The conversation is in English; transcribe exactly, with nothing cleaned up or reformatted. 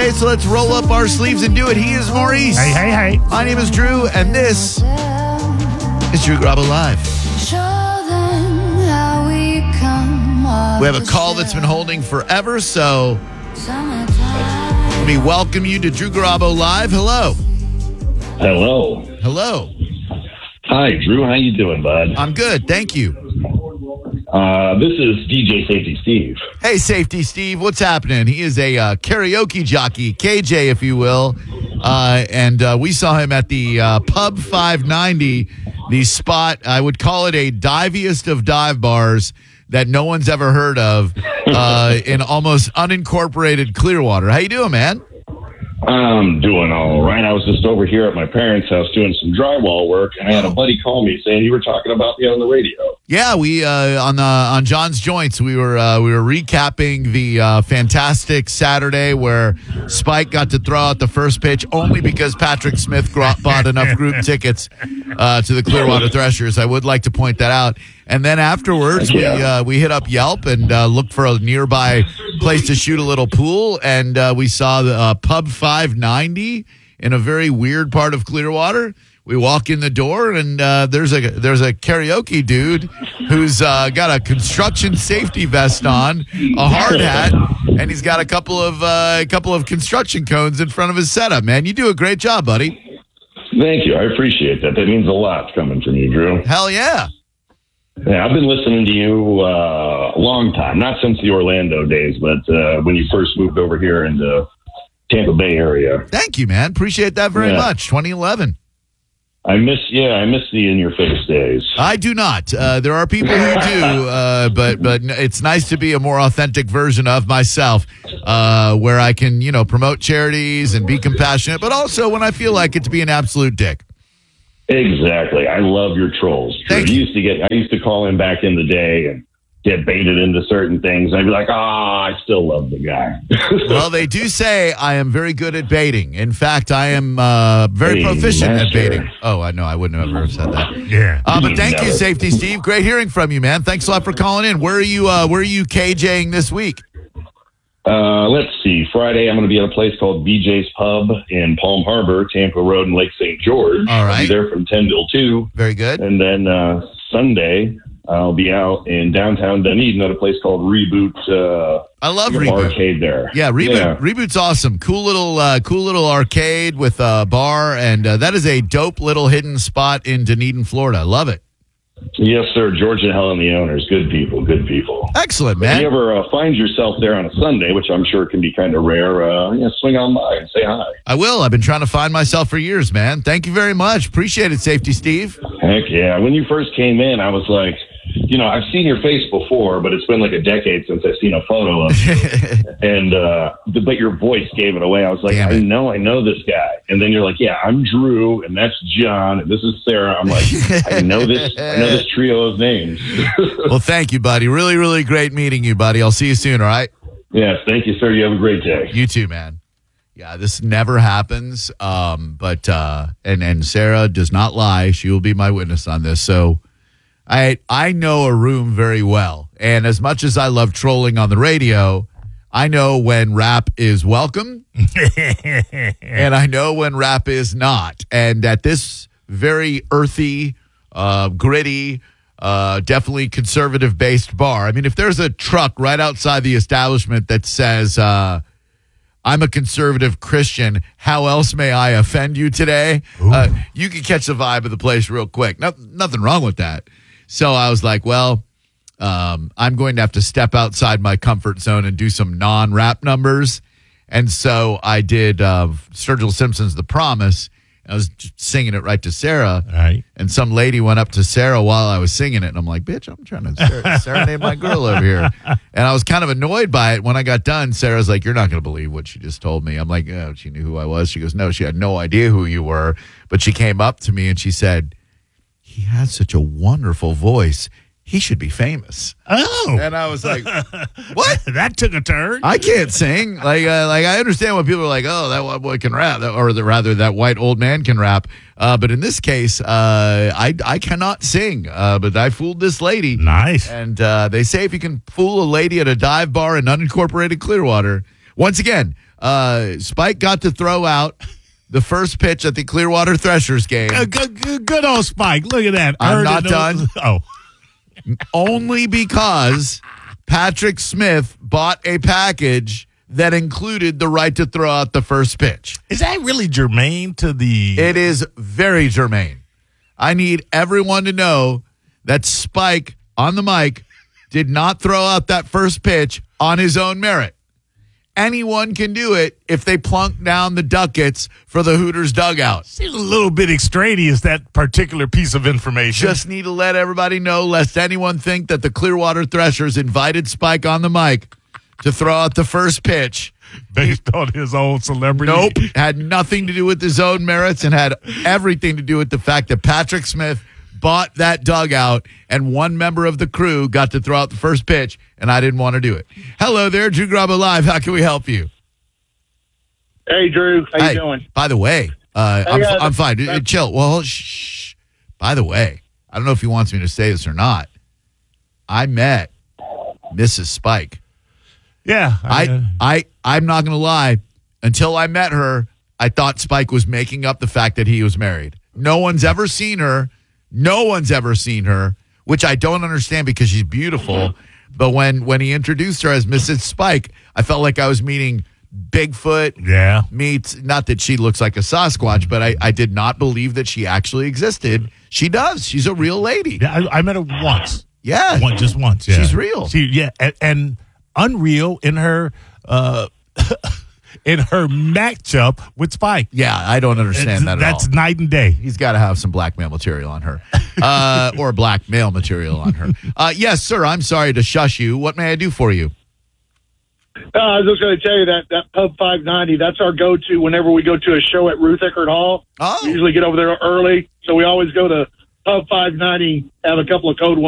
Friday, so let's roll up our sleeves and do it. He is Maurice. Hey, hey, hey. My name is Drew, and this is Drew Garabo Live. We have a call that's been holding forever, so let me welcome you to Drew Garabo Live. Hello. Hello. Hello. Hi, Drew. How you doing, bud? I'm good, thank you. Uh, this is D J Safety Steve. Hey, Safety Steve, what's happening? He is a uh, karaoke jockey, K J, if you will. Uh, and uh, we saw him at the uh, Pub five ninety, the spot, I would call it a diviest of dive bars that no one's ever heard of uh, in almost unincorporated Clearwater. How you doing, man? I'm doing all right. I was just over here at my parents' house doing some drywall work, and I had a buddy call me saying you were talking about me on the radio. Yeah, we uh, on the on John's Joints, we were uh, we were recapping the uh, fantastic Saturday where Spike got to throw out the first pitch only because Patrick Smith bought enough group tickets uh, to the Clearwater Threshers. I would like to point that out. And then afterwards, we uh, we hit up Yelp and uh, looked for a nearby place to shoot a little pool, and uh, we saw the uh, Pub five ninety in a very weird part of Clearwater. We walk in the door, and uh, there's a there's a karaoke dude who's uh, got a construction safety vest on, a hard hat, and he's got a couple of uh, a couple of construction cones in front of his setup. Man, you do a great job, buddy. Thank you. I appreciate that. That means a lot coming from you, Drew. Hell yeah. Yeah, I've been listening to you uh, a long time, not since the Orlando days, but uh, when you first moved over here in the Tampa Bay area. Thank you, man. Appreciate that very Yeah. much. twenty eleven. I miss, yeah, I miss the in-your-face days. I do not. Uh, there are people who do, uh, but but it's nice to be a more authentic version of myself, uh, where I can, you know, promote charities and be compassionate, but also when I feel like it, to be an absolute dick. Exactly. I love your trolls. Thank you. you. used to get. I used to call in back in the day and get baited into certain things. I'd be like, ah, I still love the guy. Well, they do say I am very good at baiting. In fact, I am uh, very Hey, proficient at master. baiting. Oh, I know. I wouldn't have ever said that. Yeah. Uh, but thank you, Never. Safety Steve. Great hearing from you, man. Thanks a lot for calling in. Where are you? Uh, where are you KJing this week? Uh, let's see. Friday, I'm going to be at a place called B J's Pub in Palm Harbor, Tampa Road, and Lake Saint George. All right. I'll be there from ten till two. Very good. And then uh, Sunday, I'll be out in downtown Dunedin at a place called Reboot. Uh, I love the Reboot. arcade there. Yeah, Reboot. Yeah. Reboot's awesome. Cool little, uh, cool little arcade with a bar, and uh, that is a dope little hidden spot in Dunedin, Florida. I love it. Yes, sir. George and Helen, the owners. Good people. Good people. Excellent, If man. you ever uh, find yourself there on a Sunday, which I'm sure can be kind of rare, uh, yeah, swing on by and say hi. I will. I've been trying to find myself for years, man. Thank you very much. Appreciate it, Safety Steve. Heck yeah. When you first came in, I was like, you know, I've seen your face before, but it's been like a decade since I've seen a photo of you. and, uh, but your voice gave it away. I was like, Damn I it. know, I know this guy. And then you're like, yeah, I'm Drew, and that's John, and this is Sarah. I'm like, I know this, I know this trio of names. Well, thank you, buddy. Really, really great meeting you, buddy. I'll see you soon, all right? Yes, thank you, sir. You have a great day. You too, man. Yeah, this never happens. Um, but uh, and and Sarah does not lie. She will be my witness on this. So I I know a room very well, and as much as I love trolling on the radio, I know when rap is welcome, and I know when rap is not. And at this very earthy, uh, gritty, uh, definitely conservative-based bar, I mean, if there's a truck right outside the establishment that says, uh, I'm a conservative Christian, how else may I offend you today? Uh, you can catch the vibe of the place real quick. No, nothing wrong with that. So I was like, well, um, I'm going to have to step outside my comfort zone and do some non-rap numbers. And so I did uh, Sturgill Simpson's The Promise. I was just singing it right to Sarah. All right. And some lady went up to Sarah while I was singing it. And I'm like, bitch, I'm trying to ser- serenade my girl over here. And I was kind of annoyed by it. When I got done, Sarah's like, you're not going to believe what she just told me. I'm like, oh, she knew who I was. She goes, no, she had no idea who you were. But she came up to me and she said, he has such a wonderful voice. He should be famous. Oh. And I was like, what? That took a turn. I can't sing. Like, uh, like I understand when people are like, "Oh, that white boy can rap," or the, rather, that white old man can rap. Uh, but in this case, uh, I I cannot sing. Uh, but I fooled this lady. Nice. And uh, they say if you can fool a lady at a dive bar in unincorporated Clearwater, once again, Uh, Spike got to throw out the first pitch at the Clearwater Threshers game. Uh, good, good, good old Spike. Look at that. I'm Heard not it, done. Oh. Only because Patrick Smith bought a package that included the right to throw out the first pitch. Is that really germane to the... It is very germane. I need everyone to know that Spike on the mic did not throw out that first pitch on his own merit. Anyone can do it if they plunk down the ducats for the Hooters dugout. Seems a little bit extraneous, that particular piece of information. Just need to let everybody know, lest anyone think that the Clearwater Threshers invited Spike on the mic to throw out the first pitch. Based on his own celebrity. Nope. Had nothing to do with his own merits and had everything to do with the fact that Patrick Smith bought that dugout and one member of the crew got to throw out the first pitch, and I didn't want to do it. Hello there, Drew Grabo Live. How can we help you? Hey, Drew. How hey, you doing? By the way, uh, Hey, I'm, uh, I'm fine. that- Chill. Well, shh. By the way, I don't know if he wants me to say this or not. I met Missus Spike. Yeah. I, I, I'm not going to lie. Until I met her, I thought Spike was making up the fact that he was married. No one's ever seen her. No one's ever seen her, which I don't understand because she's beautiful. But when, when he introduced her as Missus Spike, I felt like I was meeting Bigfoot yeah. meets, not that she looks like a Sasquatch, but I, I did not believe that she actually existed. She does. She's a real lady. Yeah, I, I met her once. Yeah. One, just once. Yeah. She's real. She, yeah, and, and unreal in her uh, in her matchup with Spike. Yeah, I don't understand that at That's all. night and day. He's got to have some blackmail material on her, uh, or blackmail material on her. Uh, yes, sir. I'm sorry to shush you. What may I do for you? Uh, I was just going to tell you that that Pub five ninety, that's our go-to whenever we go to a show at Ruth Eckerd Hall. Oh. We usually get over there early, so we always go to Pub five ninety, have a couple of cold ones.